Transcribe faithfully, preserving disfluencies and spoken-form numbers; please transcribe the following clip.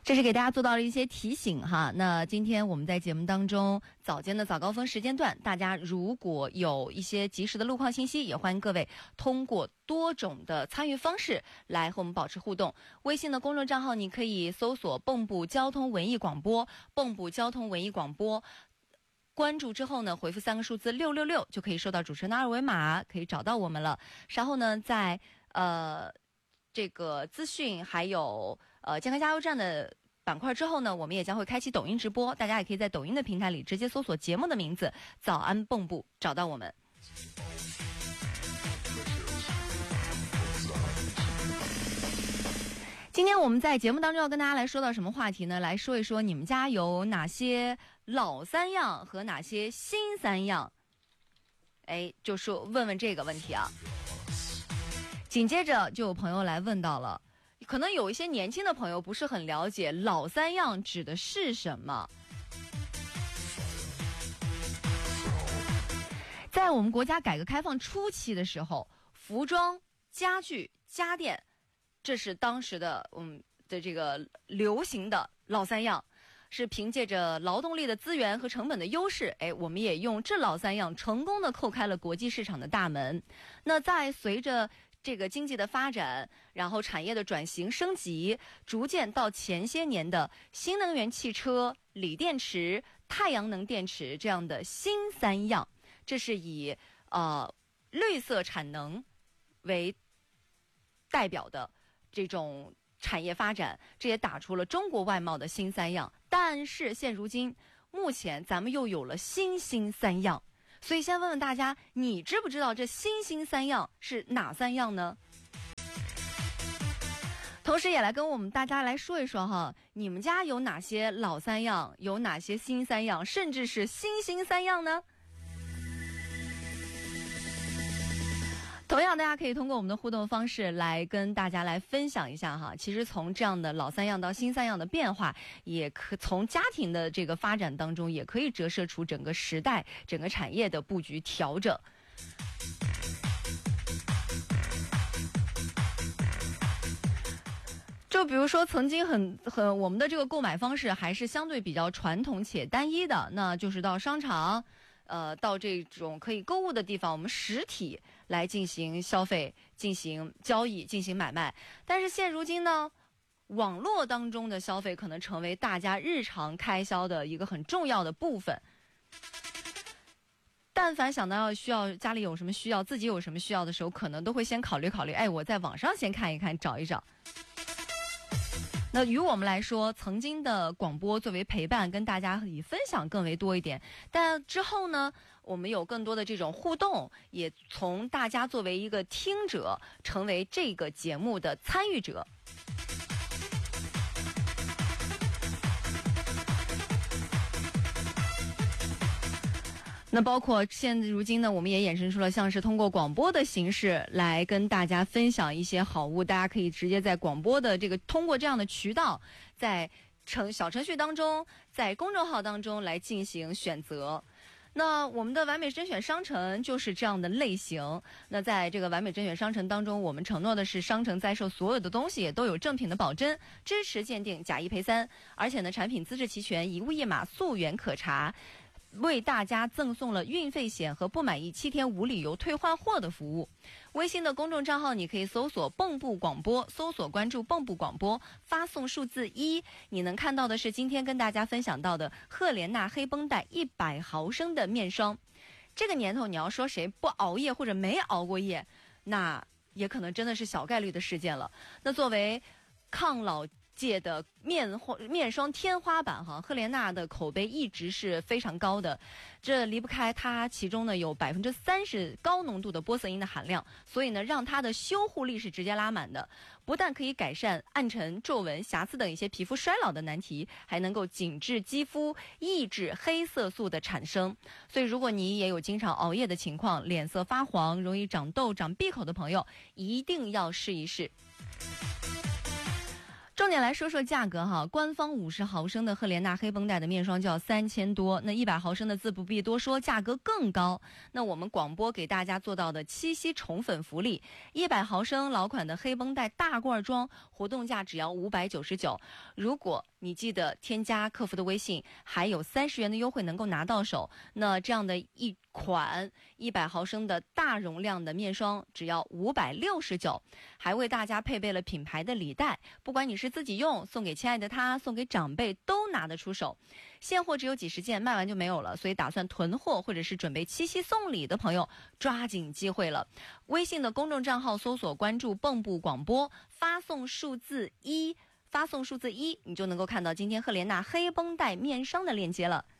这是给大家做到了一些提醒哈。那今天我们在节目当中早间的早高峰时间段，大家如果有一些及时的路况信息，也欢迎各位通过多种的参与方式来和我们保持互动。微信的公众账号你可以搜索蚌埠交通文艺广播，蚌埠交通文艺广播，关注之后呢，回复三个数字六六六就可以收到主持人的二维码，可以找到我们了。稍后呢，在呃这个资讯还有呃健康加油站的板块之后呢，我们也将会开启抖音直播，大家也可以在抖音的平台里直接搜索节目的名字早安蚌埠找到我们。今天我们在节目当中要跟大家来说到什么话题呢？来说一说你们家有哪些老三样和哪些新三样。哎，就说问问这个问题啊。紧接着就有朋友来问到了，可能有一些年轻的朋友不是很了解老三样指的是什么。在我们国家改革开放初期的时候，服装、家具、家电，这是当时的嗯的这个流行的老三样，是凭借着劳动力的资源和成本的优势，哎，我们也用这老三样成功的叩开了国际市场的大门。那在随着这个经济的发展，然后产业的转型升级，逐渐到前些年的新能源汽车、锂电池、太阳能电池这样的新三样，这是以呃绿色产能为代表的这种产业发展，这也打出了中国外贸的新三样。但是现如今，目前咱们又有了新兴三样。所以先问问大家，你知不知道这新兴三样是哪三样呢？同时也来跟我们大家来说一说哈，你们家有哪些老三样，有哪些新三样，甚至是新兴三样呢？同样大家可以通过我们的互动方式来跟大家来分享一下哈。其实从这样的老三样到新三样的变化，也可从家庭的这个发展当中，也可以折射出整个时代整个产业的布局调整。就比如说曾经很很我们的这个购买方式还是相对比较传统且单一的，那就是到商场呃，到这种可以购物的地方，我们实体来进行消费、进行交易、进行买卖。但是现如今呢，网络当中的消费可能成为大家日常开销的一个很重要的部分。但凡想到要需要家里有什么需要，自己有什么需要的时候，可能都会先考虑考虑，哎，我在网上先看一看，找一找。那于我们来说，曾经的广播作为陪伴，跟大家以分享更为多一点。但之后呢，我们有更多的这种互动，也从大家作为一个听者，成为这个节目的参与者。那包括现如今呢，我们也衍生出了像是通过广播的形式来跟大家分享一些好物，大家可以直接在广播的这个通过这样的渠道，在程小程序当中，在公众号当中来进行选择。那我们的完美甄选商城就是这样的类型。那在这个完美甄选商城当中，我们承诺的是商城在售所有的东西也都有正品的保真，支持鉴定，假一赔三，而且呢产品资质齐全，一物一码，溯源可查。为大家赠送了运费险和不满意七天无理由退换货的服务。微信的公众账号你可以搜索蚌埠广播，搜索关注蚌埠广播，发送数字一，你能看到的是今天跟大家分享到的赫莲娜黑绷带一百毫升的面霜。这个年头你要说谁不熬夜或者没熬过夜，那也可能真的是小概率的事件了。那作为抗老界的面面霜天花板哈，赫莲娜的口碑一直是非常高的，这离不开它其中呢有百分之三十高浓度的玻色因的含量，所以呢让它的修护力是直接拉满的，不但可以改善暗沉、皱纹、瑕疵等一些皮肤衰老的难题，还能够紧致肌肤，抑制黑色素的产生。所以如果你也有经常熬夜的情况，脸色发黄、容易长痘、长闭口的朋友，一定要试一试。 重点来说说价格哈，官方五十毫升的赫莲娜黑绷带的面霜就要三千多，那一百毫升的自不必多说，价格更高。那我们广播给大家做到的七夕宠粉福利，一百毫升老款的黑绷带大罐装，活动价只要五百九十九。如果你记得添加客服的微信，还有三十元的优惠能够拿到手。那这样的一款一百毫升的大容量的面霜只要五百六十九，还为大家配备了品牌的礼袋，不管你是自己用、送给亲爱的他、送给长辈，都拿得出手。现货只有几十件，卖完就没有了，所以打算囤货或者是准备七夕送礼的朋友，抓紧机会了。微信的公众账号搜索关注蚌埠广播，发送数字一。发送数字一，你就能够看到今天赫莲娜黑绷带面霜的链接了。